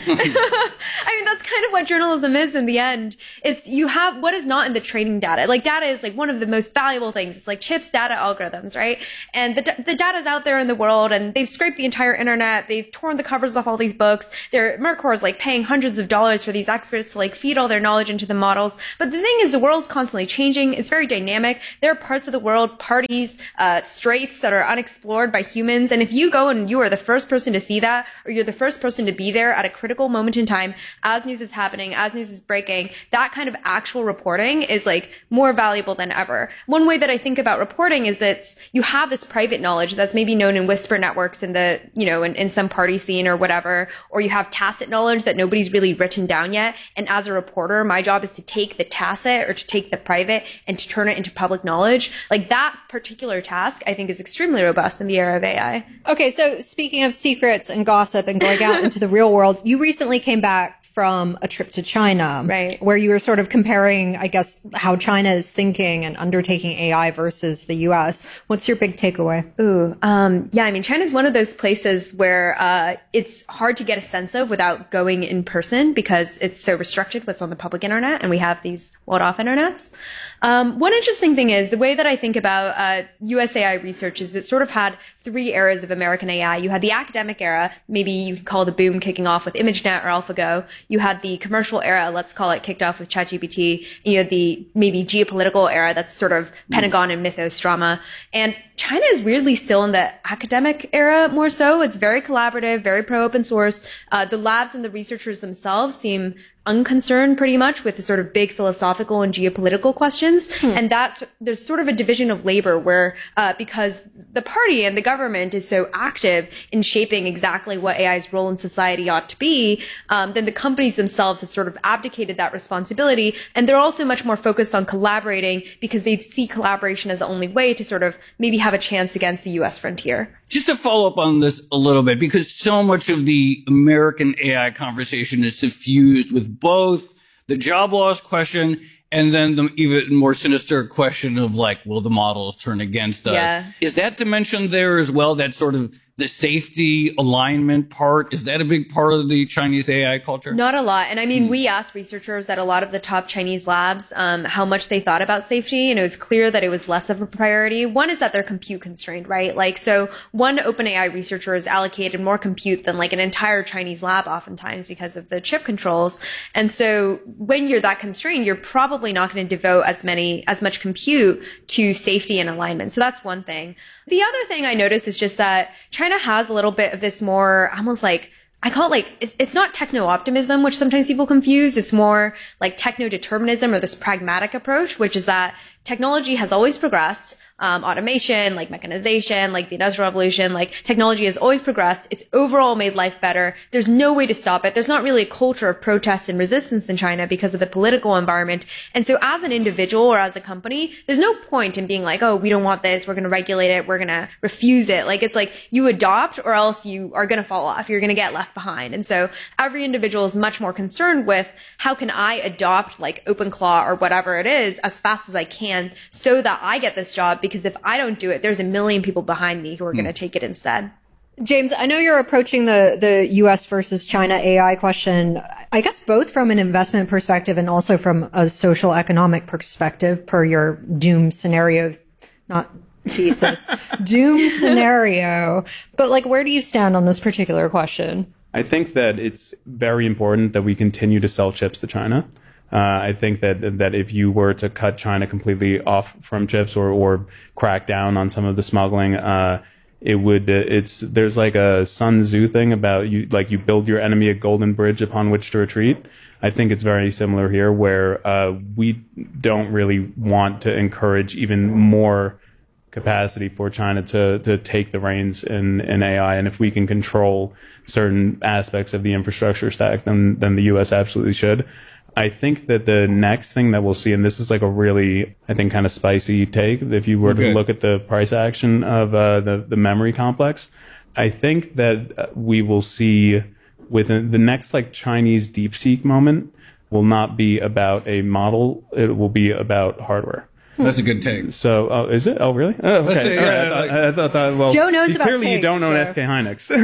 I mean, that's kind of what journalism is in the end. It's, you have what is not in the training data. Like, data is like one of the most valuable things. It's like chips, data, algorithms, right? And the, the data's out there in the world and they've scraped the entire internet. They've torn the covers off all these books. They're, Mercor's like paying hundreds of dollars for these experts to like feed all their knowledge into the models. But the thing is, the world's constantly changing. It's very dynamic. There are parts of the world, parties, uh, straits that are unexplored by humans. And if you go and you are the first person to see that, or you're the first person to be there at a critical moment in time, as news is happening, as news is breaking, that kind of actual reporting is like more valuable than ever. One way that I think about reporting is that you have this private knowledge that's maybe known in whisper networks in the, you know, in, in some party scene or whatever, or you have tacit knowledge that nobody's really written down yet. And as a reporter, my job is to take the tacit or to take the private and to turn it into public knowledge. Like that particular task, I think, is extremely robust in the era of A I. Okay, so speaking of secrets and gossip and going out into the real world, you recently came back from a trip to China, right? Where you were sort of comparing, I guess, how China is thinking and undertaking A I versus the U S. What's your big takeaway? Ooh, um, yeah, I mean, China's one of those places where uh, it's hard to get a sense of without going in person because it's so restricted what's on the public internet, and we have these walled-off internets. Um, one interesting thing is the way that I think about uh, U S A I research is it sort of had three eras of American A I. You had the academic era, maybe you could call the boom kicking off with ImageNet or AlphaGo. You had the commercial era, let's call it, kicked off with ChatGPT. And you had the maybe geopolitical era, that's sort of Pentagon and Mythos drama. And China is weirdly still in the academic era more so. It's very collaborative, very pro open source. Uh, the labs and the researchers themselves seem unconcerned pretty much with the sort of big philosophical and geopolitical questions. Hmm. And that's, there's sort of a division of labor where, uh, because the party and the government is so active in shaping exactly what A I's role in society ought to be, um, then the companies themselves have sort of abdicated that responsibility. And they're also much more focused on collaborating because they see collaboration as the only way to sort of maybe have a chance against the U S frontier. Just to follow up on this a little bit, because so much of the American A I conversation is suffused with both the job loss question and then the even more sinister question of like, will the models turn against us? Yeah. Is that dimension there as well? That sort of the safety alignment part, is that a big part of the Chinese A I culture? Not a lot. And I mean, Hmm. we asked researchers at a lot of the top Chinese labs um, how much they thought about safety, and it was clear that it was less of a priority. One is that they're compute constrained, right? Like, so one OpenAI researcher is allocated more compute than like an entire Chinese lab oftentimes because of the chip controls. And so when you're that constrained, you're probably not going to devote as many, as much compute to safety and alignment. So that's one thing. The other thing I noticed is just that China has a little bit of this more almost like, I call it like, it's, it's not techno-optimism, which sometimes people confuse. It's more like techno-determinism or this pragmatic approach, which is that technology has always progressed. Um, automation, like mechanization, like the Industrial Revolution, like technology has always progressed. It's overall made life better. There's no way to stop it. There's not really a culture of protest and resistance in China because of the political environment. And so as an individual or as a company, there's no point in being like, oh, we don't want this. We're going to regulate it. We're going to refuse it. Like, it's like you adopt or else you are going to fall off. You're going to get left behind. And so every individual is much more concerned with how can I adopt like OpenClaw or whatever it is as fast as I can so that I get this job, because if I don't do it, there's a million people behind me who are going to take it instead. James, I know you're approaching the, the U S versus China A I question, I guess both from an investment perspective and also from a social economic perspective per your doom scenario, not thesis, doom scenario. But like, where do you stand on this particular question? I think that it's very important that we continue to sell chips to China. Uh, I think that that if you were to cut China completely off from chips or, or crack down on some of the smuggling, uh, it would. It's there's like a Sun Tzu thing about you, like you build your enemy a golden bridge upon which to retreat. I think it's very similar here, where uh, we don't really want to encourage even more capacity for China to to take the reins in, in A I. And if we can control certain aspects of the infrastructure stack, then then the U S absolutely should. I think that the next thing that we'll see, and this is like a really, I think, kind of spicy take, if you were okay. to look at the price action of uh, the, the memory complex, I think that we will see within the next like Chinese DeepSeek moment will not be about a model, it will be about hardware. That's a good take. So, oh, is it? Oh, really? Oh, okay. Say, All right. yeah, I, thought, like, I thought that, well, Joe knows about clearly takes, you don't own so. S K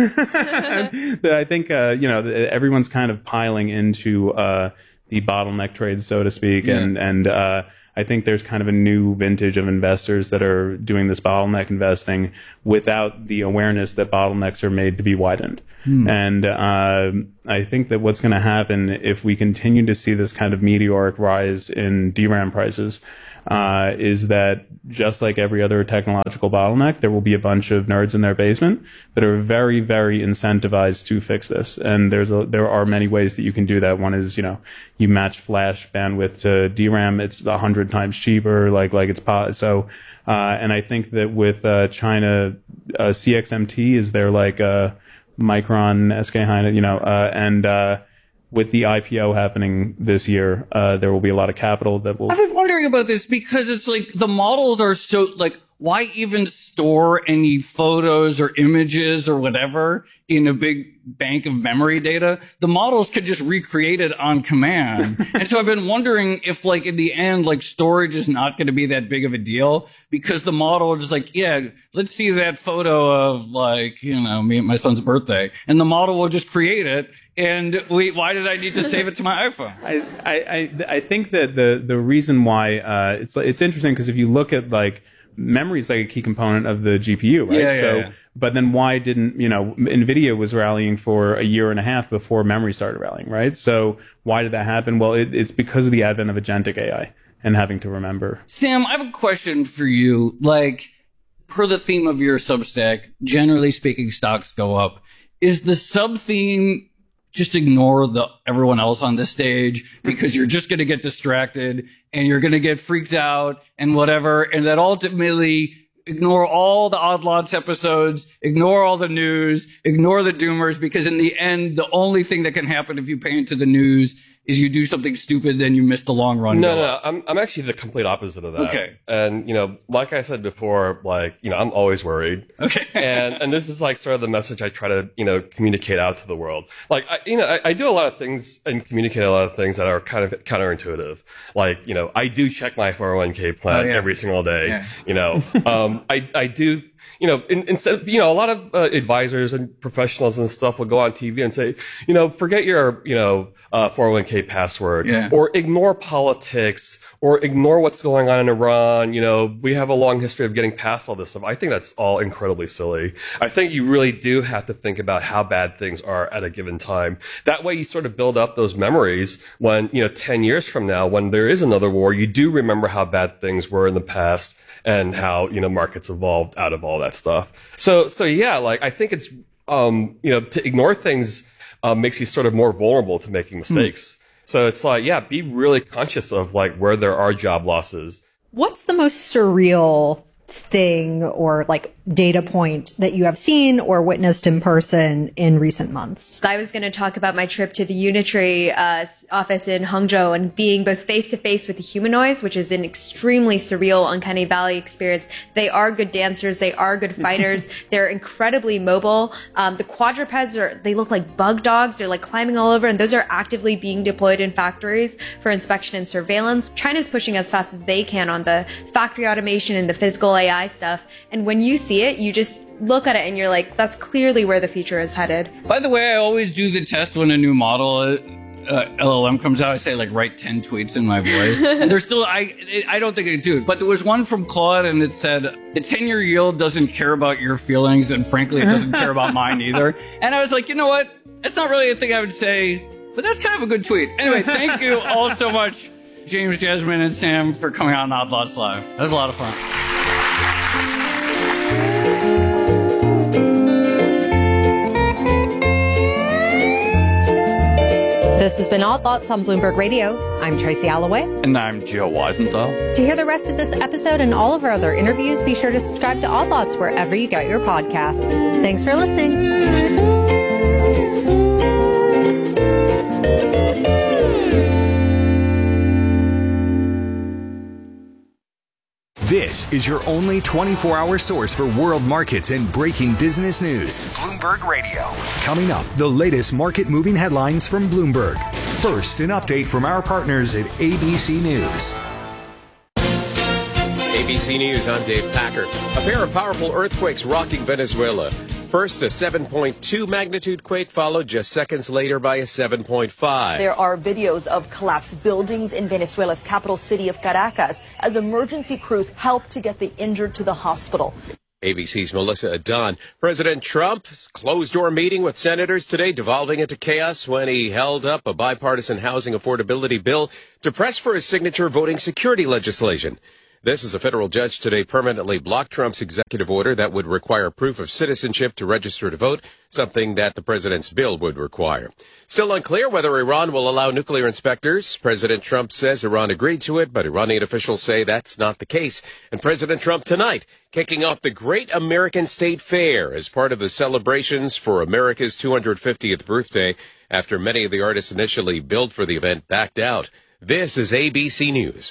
Hynix. I think, uh, you know, everyone's kind of piling into uh, the bottleneck trades, so to speak, Yeah. and, and uh, I think there's kind of a new vintage of investors that are doing this bottleneck investing without the awareness that bottlenecks are made to be widened. Hmm. And uh, I think that what's going to happen if we continue to see this kind of meteoric rise in D RAM prices uh, is that just like every other technological bottleneck, there will be a bunch of nerds in their basement that are very, very incentivized to fix this. And there's a, there are many ways that you can do that. One is, you know, you match flash bandwidth to D RAM. It's a hundred times cheaper. Like, like it's po- so. Uh, and I think that with uh, China, uh, C X M T is their like uh, Micron, S K Hynix, you know, uh, and uh, with the I P O happening this year, uh, there will be a lot of capital that will. I've been wondering about this because it's like the models are so like, why even store any photos or images or whatever in a big bank of memory data? The models could just recreate it on command. And so I've been wondering if like in the end, like storage is not going to be that big of a deal because the model is just like, yeah, let's see that photo of like, you know, me and my son's birthday. And the model will just create it. And wait, why did I need to save it to my iPhone? I, I, I, I think that the, the reason why, uh, it's, it's interesting because if you look at like, memory is like a key component of the G P U, right? Yeah, yeah, so, yeah. But then why didn't, you know, NVIDIA was rallying for a year and a half before memory started rallying, right? So why did that happen? Well, it, it's because of the advent of agentic A I and having to remember. Sam, I have a question for you. Like, per the theme of your Substack, generally speaking, stocks go up. Is the sub-theme just ignore the everyone else on this stage because you're just going to get distracted and you're going to get freaked out and whatever, and that ultimately ignore all the Odd Lots episodes, ignore all the news, ignore the doomers, because in the end, the only thing that can happen if you pay into the news is you do something stupid, then you miss the long run. No, no, I'm I'm actually the complete opposite of that. Okay. And, you know, like I said before, like, you know, I'm always worried. Okay. and and this is like sort of the message I try to, you know, communicate out to the world. Like, I, you know, I, I do a lot of things and communicate a lot of things that are kind of counterintuitive. Like, you know, I do check my four oh one k plan Oh, yeah. every single day. Yeah. You know, um, I, I do, you know, in, instead of, you know, a lot of uh, advisors and professionals and stuff will go on T V and say, you know, forget your, you know, uh, four oh one k password, Yeah. or ignore politics, or ignore what's going on in Iran. You know, we have a long history of getting past all this stuff. I think that's all incredibly silly. I think you really do have to think about how bad things are at a given time. That way you sort of build up those memories when, you know, ten years from now, when there is another war, you do remember how bad things were in the past and how, you know, markets evolved out of all that stuff. So, so yeah, like, I think it's, um, you know, to ignore things, uh, makes you sort of more vulnerable to making mistakes. So it's like, yeah, be really conscious of like where there are job losses. What's the most surreal thing or like data point that you have seen or witnessed in person in recent months? I was going to talk about my trip to the Unitree uh, office in Hangzhou and being both face to face with the humanoids, which is an extremely surreal, uncanny valley experience. They are good dancers. They are good fighters. They're incredibly mobile. Um, the quadrupeds are, they look like bug dogs. They're like climbing all over, and those are actively being deployed in factories for inspection and surveillance. China's pushing as fast as they can on the factory automation and the physical A I stuff. And when you see it, you just look at it and you're like, that's clearly where the future is headed. By the way, I always do the test when a new model uh, uh, L L M comes out. I say like write ten tweets in my voice. And there's still I I don't think I do it, but there was one from Claude and it said the ten-year yield doesn't care about your feelings, and frankly, it doesn't care about mine either. And I was like, you know what? It's not really a thing I would say, but that's kind of a good tweet. Anyway, thank you all so much, James, Jasmine, and Sam, for coming on Odd Lots Live. That was a lot of fun. This has been Odd Lots on Bloomberg Radio. I'm Tracy Alloway. And I'm Joe Weisenthal. To hear the rest of this episode and all of our other interviews, be sure to subscribe to Odd Lots wherever you get your podcasts. Thanks for listening. This is your only twenty-four hour source for world markets and breaking business news. Bloomberg Radio. Coming up, the latest market moving headlines from Bloomberg. First, an update from our partners at A B C News. B C News, I'm Dave Packer. A pair of powerful earthquakes rocking Venezuela. First, a seven point two magnitude quake, followed just seconds later by a seven point five. There are videos of collapsed buildings in Venezuela's capital city of Caracas as emergency crews help to get the injured to the hospital. A B C's Melissa Adon. President Trump's closed-door meeting with senators today devolving into chaos when he held up a bipartisan housing affordability bill to press for his signature voting security legislation. This is a federal judge today permanently blocked Trump's executive order that would require proof of citizenship to register to vote, something that the president's bill would require. Still unclear whether Iran will allow nuclear inspectors. President Trump says Iran agreed to it, but Iranian officials say that's not the case. And President Trump tonight kicking off the Great American State Fair as part of the celebrations for America's two hundred fiftieth birthday after many of the artists initially billed for the event backed out. This is A B C News.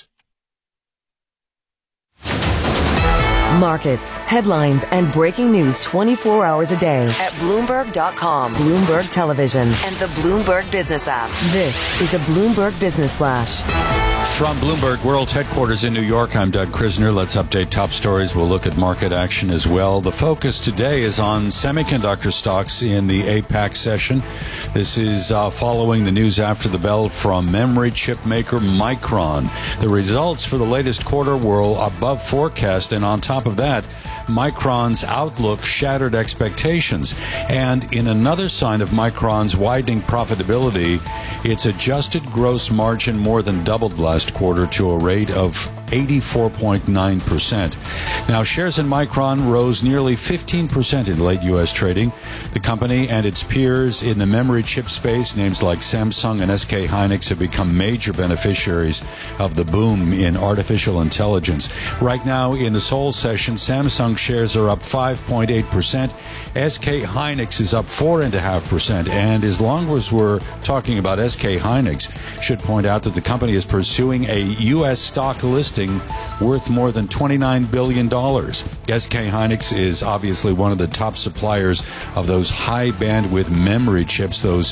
Markets, headlines, and breaking news twenty-four hours a day at Bloomberg dot com, Bloomberg Television, and the Bloomberg Business app. This is a Bloomberg Business Flash. From Bloomberg World Headquarters in New York, I'm Doug Krisner. Let's update top stories. We'll look at market action as well. The focus today is on semiconductor stocks in the APAC session. This is uh, following the news after the bell from memory chip maker Micron. The results for the latest quarter were above forecast, and on top of that, Micron's outlook shattered expectations. And in another sign of Micron's widening profitability, its adjusted gross margin more than doubled last quarter to a rate of eighty-four point nine percent. Now, shares in Micron rose nearly fifteen percent in late U S trading. The company and its peers in the memory chip space, names like Samsung and S K Hynix, have become major beneficiaries of the boom in artificial intelligence. Right now, in the Seoul session, Samsung shares are up five point eight percent. S K Hynix is up four point five percent. And as long as we're talking about S K Hynix, should point out that the company is pursuing a U S stock listing worth more than twenty-nine billion dollars. S K Hynix is obviously one of the top suppliers of those high bandwidth memory chips, those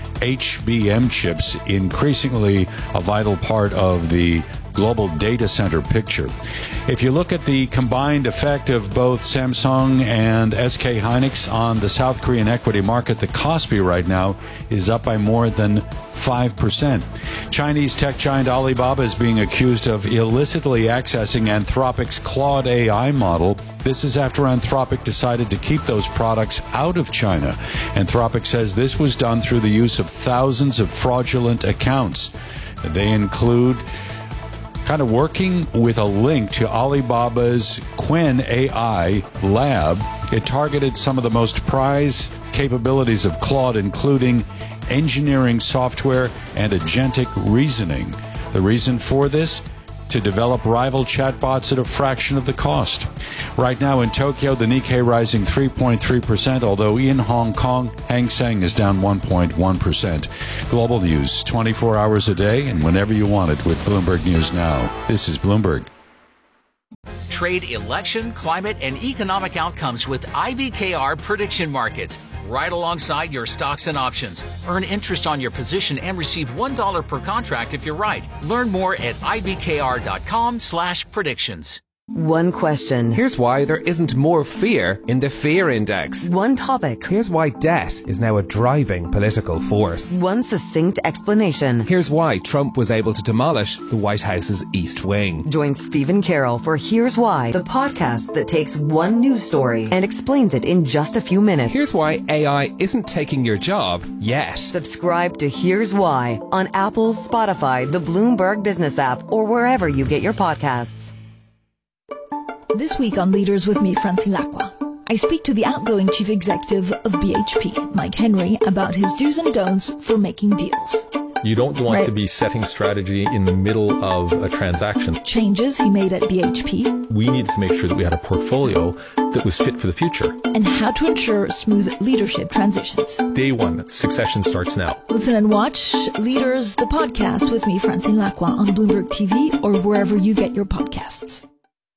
H B M chips, increasingly a vital part of the global data center picture. If you look at the combined effect of both Samsung and S K Hynix on the South Korean equity market, the Kospi right now is up by more than five percent. Chinese tech giant Alibaba is being accused of illicitly accessing Anthropic's Claude A I model. This is after Anthropic decided to keep those products out of China. Anthropic says this was done through the use of thousands of fraudulent accounts. They include kind of working with a link to Alibaba's Qwen A I lab. It targeted some of the most prized capabilities of Claude, including engineering software and agentic reasoning. The reason for this? To develop rival chatbots at a fraction of the cost. Right now in Tokyo, the Nikkei rising three point three percent, although in Hong Kong, Hang Seng is down one point one percent. Global news, twenty-four hours a day and whenever you want it with Bloomberg News Now. This is Bloomberg. Trade election, climate, and economic outcomes with I B K R Prediction Markets. Right alongside your stocks and options. Earn interest on your position and receive one dollar per contract if you're right. Learn more at I B K R dot com slash predictions. One question. Here's why there isn't more fear in the fear index. One topic. Here's why debt is now a driving political force. One succinct explanation. Here's why Trump was able to demolish the White House's East Wing. Join Stephen Carroll for Here's Why, the podcast that takes one news story and explains it in just a few minutes. Here's why A I isn't taking your job yet. Subscribe to Here's Why on Apple, Spotify, the Bloomberg Business app, or wherever you get your podcasts. This week on Leaders with me, Francine Lacqua, I speak to the outgoing chief executive of B H P, Mike Henry, about his do's and don'ts for making deals. You don't want right. to be setting strategy in the middle of a transaction. Changes he made at B H P. We needed to make sure that we had a portfolio that was fit for the future. And how to ensure smooth leadership transitions. Day one, succession starts now. Listen and watch Leaders, the podcast with me, Francine Lacqua, on Bloomberg T V or wherever you get your podcasts.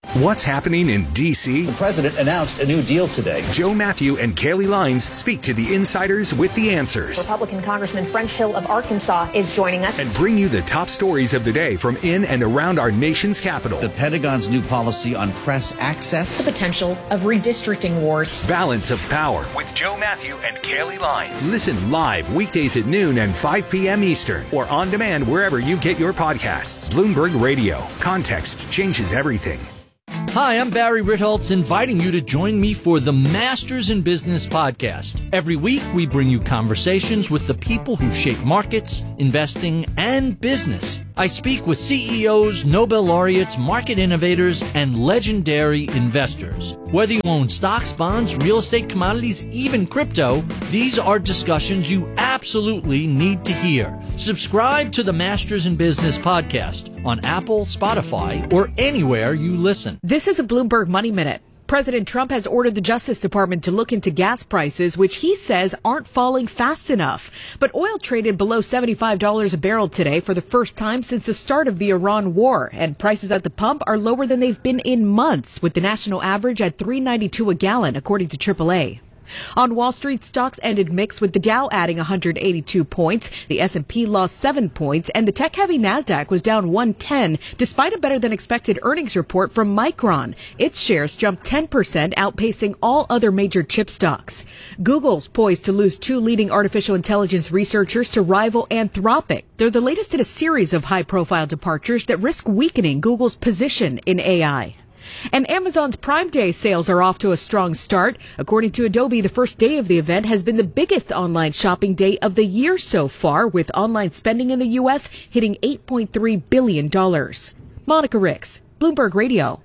What's happening in D C? The president announced a new deal today. Joe Matthew and Kaylee Lines speak to the insiders with the answers. Republican Congressman French Hill of Arkansas is joining us. And bring you the top stories of the day from in and around our nation's capital. The Pentagon's new policy on press access. The potential of redistricting wars. Balance of Power with Joe Matthew and Kaylee Lines. Listen live weekdays at noon and five p.m. Eastern or on demand wherever you get your podcasts. Bloomberg Radio. Context changes everything. Hi, I'm Barry Ritholtz, inviting you to join me for the Masters in Business podcast. Every week, we bring you conversations with the people who shape markets, investing, and business. I speak with C E Os, Nobel laureates, market innovators, and legendary investors. Whether you own stocks, bonds, real estate, commodities, even crypto, these are discussions you absolutely need to hear. Subscribe to the Masters in Business podcast on Apple, Spotify, or anywhere you listen. This is a Bloomberg Money Minute. President Trump has ordered the Justice Department to look into gas prices, which he says aren't falling fast enough. But oil traded below seventy-five dollars a barrel today for the first time since the start of the Iran war, and prices at the pump are lower than they've been in months, with the national average at three ninety-two a gallon, according to triple A. On Wall Street, stocks ended mixed, with the Dow adding one hundred eighty-two points, the S and P lost seven points, and the tech-heavy Nasdaq was down one ten, despite a better-than-expected earnings report from Micron. Its shares jumped ten percent, outpacing all other major chip stocks. Google's poised to lose two leading artificial intelligence researchers to rival Anthropic. They're the latest in a series of high-profile departures that risk weakening Google's position in A I. And Amazon's Prime Day sales are off to a strong start. According to Adobe, the first day of the event has been the biggest online shopping day of the year so far, with online spending in the U S hitting eight point three billion dollars. Monica Ricks, Bloomberg Radio.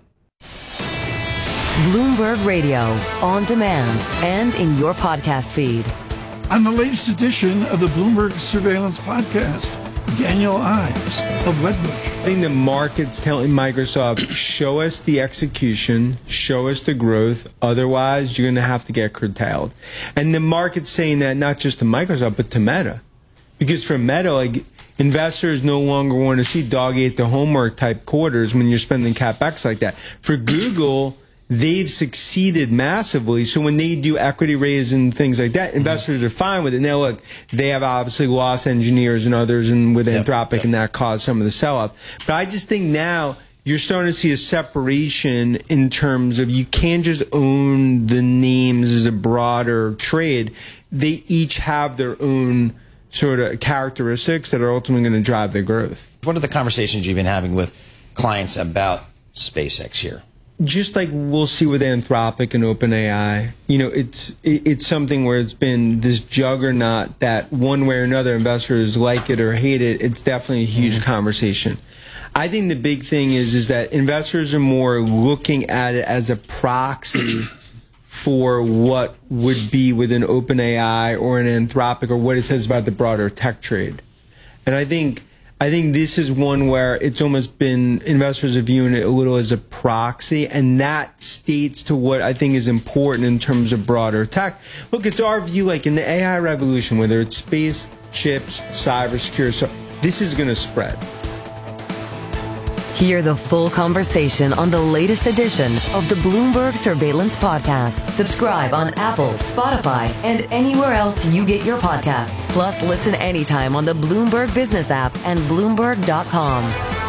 Bloomberg Radio, on demand and in your podcast feed. On the latest edition of the Bloomberg Surveillance Podcast, Daniel Ives of Wedbush. I think the market's telling Microsoft, show us the execution, show us the growth, otherwise you're going to have to get curtailed. And the market's saying that not just to Microsoft, but to Meta. Because for Meta, like, investors no longer want to see dog ate the homework type quarters when you're spending CapEx like that. For Google, they've succeeded massively. So when they do equity raise and things like that, investors are fine with it. Now, look, they have obviously lost engineers and others and with yep, Anthropic, yep. and that caused some of the sell-off. But I just think now you're starting to see a separation in terms of you can't just own the names as a broader trade. They each have their own sort of characteristics that are ultimately going to drive their growth. What are the conversations you've been having with clients about SpaceX here? Just like we'll see with Anthropic and OpenAI, you know, it's it's something where it's been this juggernaut that one way or another investors like it or hate it. It's definitely a huge mm-hmm. conversation. I think the big thing is is that investors are more looking at it as a proxy for what would be within OpenAI or an Anthropic or what it says about the broader tech trade. And I think I think this is one where it's almost been, investors are viewing it a little as a proxy, and that states to what I think is important in terms of broader tech. Look, it's our view, like in the A I revolution, whether it's space, chips, cybersecurity, so this is going to spread. Hear the full conversation on the latest edition of the Bloomberg Surveillance Podcast. Subscribe on Apple, Spotify, and anywhere else you get your podcasts. Plus, listen anytime on the Bloomberg Business app and Bloomberg dot com.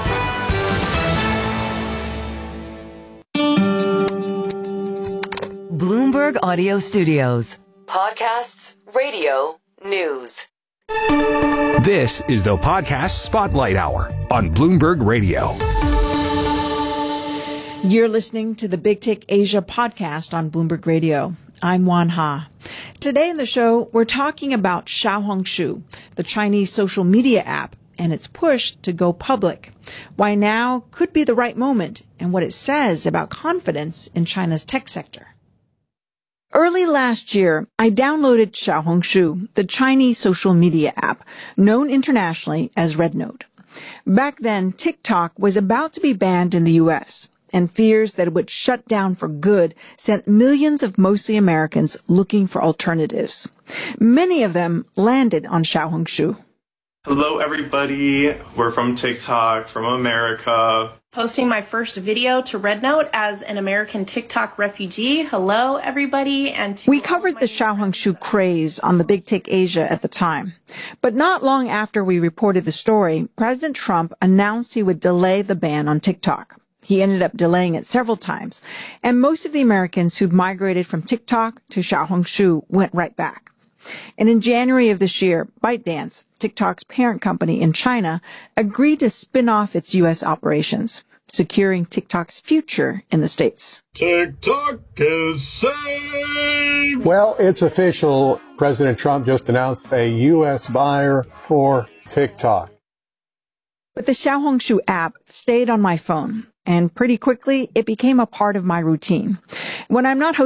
Bloomberg Audio Studios. Podcasts, radio, news. This is the Podcast Spotlight Hour on Bloomberg Radio. You're listening to the Big Take Asia podcast on Bloomberg Radio. I'm Wan Ha. Today in the show, we're talking about Xiaohongshu, the Chinese social media app, and its push to go public. Why now could be the right moment, and what it says about confidence in China's tech sector. Early last year, I downloaded Xiaohongshu, the Chinese social media app, known internationally as RedNote. Back then, TikTok was about to be banned in the U S, and fears that it would shut down for good sent millions of mostly Americans looking for alternatives. Many of them landed on Xiaohongshu. Hello, everybody. We're from TikTok, from America. Posting my first video to RedNote as an American TikTok refugee. Hello, everybody. And to we covered the Xiaohongshu craze on the Big Tech Asia at the time. But not long after we reported the story, President Trump announced he would delay the ban on TikTok. He ended up delaying it several times. And most of the Americans who'd migrated from TikTok to Xiaohongshu went right back. And in January of this year, ByteDance, TikTok's parent company in China, agreed to spin off its U S operations, securing TikTok's future in the States. TikTok is saved! Well, it's official. President Trump just announced a U S buyer for TikTok. But the Xiaohongshu app stayed on my phone, and pretty quickly it became a part of my routine. When I'm not hosting